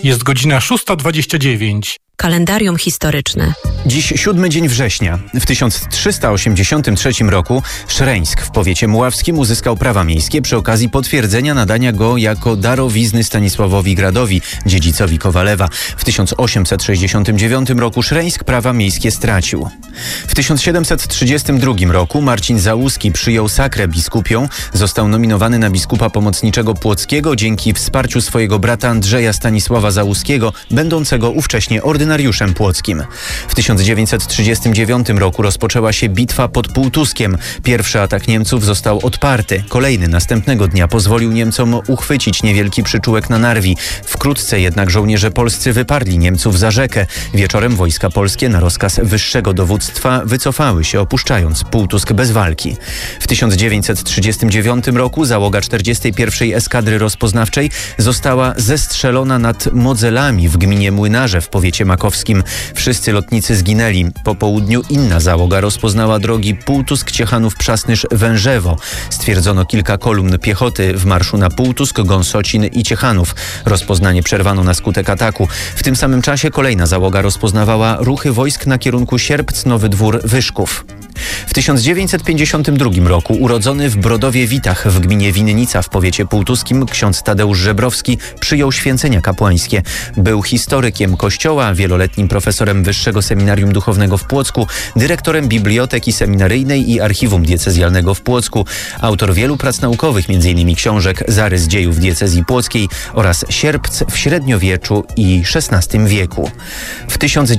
Jest godzina 6:29. Kalendarium historyczne. Dziś 7 dzień września. W 1383 roku Szreńsk w powiecie muławskim uzyskał prawa miejskie przy okazji potwierdzenia nadania go jako darowizny Stanisławowi Gradowi, dziedzicowi Kowalewa. W 1869 roku Szreńsk prawa miejskie stracił. W 1732 roku Marcin Załuski przyjął sakrę biskupią. Został nominowany na biskupa pomocniczego płockiego dzięki wsparciu swojego brata Andrzeja Stanisława Załuskiego, będącego ówcześnie ordynariuszem płockim. W 1939 roku rozpoczęła się bitwa pod Półtuskiem. Pierwszy atak Niemców został odparty. Kolejny następnego dnia pozwolił Niemcom uchwycić niewielki przyczółek na Narwi. Wkrótce jednak żołnierze polscy wyparli Niemców za rzekę. Wieczorem wojska polskie na rozkaz wyższego dowództwa wycofały się, opuszczając Półtusk bez walki. W 1939 roku załoga 41. Eskadry Rozpoznawczej została zestrzelona nad Modzelami w gminie Młynarze w powiecie makowskim. Wszyscy lotnicy zginęli. Po południu inna załoga rozpoznała drogi Półtusk-Ciechanów-Przasnysz-Wężewo. Stwierdzono kilka kolumn piechoty w marszu na Półtusk, Gąsocin i Ciechanów. Rozpoznanie przerwano na skutek ataku. W tym samym czasie kolejna załoga rozpoznawała ruchy wojsk na kierunku Sierpc-Nowy Dwór-Wyszków. W 1952 roku urodzony w Brodowie-Witach w gminie Winnica w powiecie półtuskim ksiądz Tadeusz Żebrowski przyjął święcenia kapłańskie. Był historykiem kościoła, wieloletnim profesorem Wyższego Seminarium Duchownego w Płocku, dyrektorem Biblioteki Seminaryjnej i Archiwum Diecezjalnego w Płocku, autor wielu prac naukowych, m.in. książek Zarys dziejów diecezji płockiej oraz Sierpc w średniowieczu i XVI wieku. W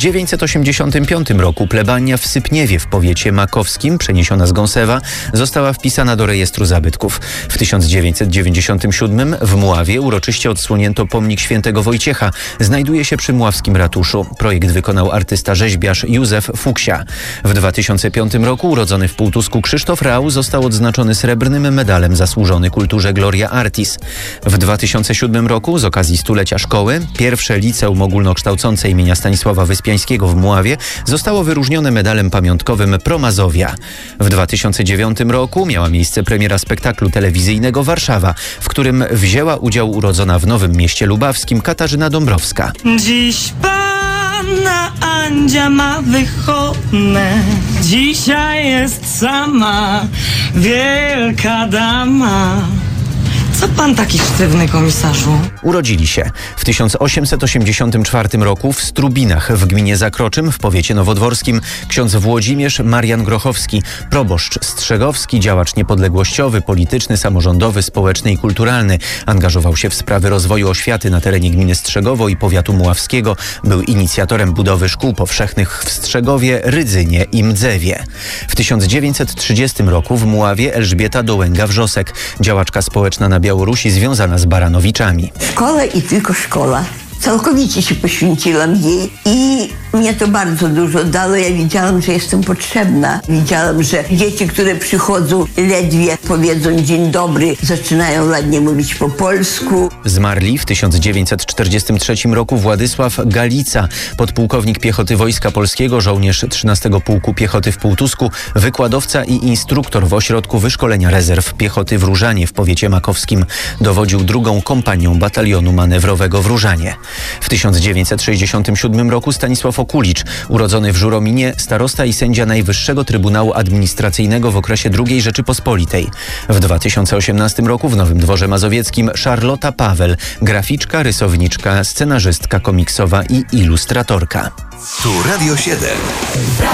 1985 roku plebania w Sypniewie w powiecie makowskim, przeniesiona z Gąsewa, została wpisana do rejestru zabytków. W 1997 w Muławie uroczyście odsłonięto pomnik świętego Wojciecha. Znajduje się przy muławskim ratuszu. Projekt wykonał artysta-rzeźbiarz Józef Fuksia. W 2005 roku urodzony w Półtusku Krzysztof Rau został odznaczony srebrnym medalem zasłużony kulturze Gloria Artis. W 2007 roku z okazji stulecia szkoły pierwsze liceum ogólnokształcące imienia Stanisława Wyspiańskiego w Muławie zostało wyróżnione medalem pamiątkowym Promazowia. W 2009 roku miała miejsce premiera spektaklu telewizyjnego Warszawa, w którym wzięła udział urodzona w Nowym Mieście Lubawskim Katarzyna Dąbrowska. Dziś Panna Andzia ma wychodne, dzisiaj jest sama wielka dama. Co pan taki sztywny, komisarzu? Urodzili się w 1884 roku w Strubinach w gminie Zakroczym w powiecie nowodworskim ksiądz Włodzimierz Marian Grochowski, proboszcz strzegowski, działacz niepodległościowy, polityczny, samorządowy, społeczny i kulturalny. Angażował się w sprawy rozwoju oświaty na terenie gminy Strzegowo i powiatu muławskiego. Był inicjatorem budowy szkół powszechnych w Strzegowie, Rydzynie i Mdzewie. W 1930 roku w Muławie Elżbieta Dołęga-Wrzosek, działaczka społeczna na Białorusi związana z Baranowiczami. Szkoła i tylko szkoła. Całkowicie się poświęciłam jej i mnie to bardzo dużo dało. Ja widziałam, że jestem potrzebna. Widziałam, że dzieci, które przychodzą, ledwie powiedzą dzień dobry, zaczynają ładnie mówić po polsku. Zmarli w 1943 roku Władysław Galica, podpułkownik piechoty Wojska Polskiego, żołnierz 13 Pułku Piechoty w Półtusku, wykładowca i instruktor w Ośrodku Wyszkolenia Rezerw Piechoty w Różanie w powiecie makowskim. Dowodził drugą kompanią batalionu manewrowego w Różanie. W 1967 roku Stanisław Okulicz, urodzony w Żurominie, starosta i sędzia Najwyższego Trybunału Administracyjnego w okresie II Rzeczypospolitej. W 2018 roku w Nowym Dworze Mazowieckim Szarlota Pawel, graficzka, rysowniczka, scenarzystka komiksowa i ilustratorka. Tu Radio 7.